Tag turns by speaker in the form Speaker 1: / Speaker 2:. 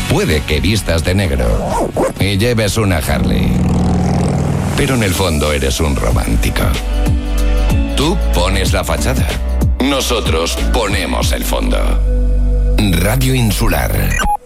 Speaker 1: Puede que vistas de negro y lleves una Harley, pero en el fondo eres un romántico. Tú pones la fachada, nosotros ponemos el fondo. Radio Insular.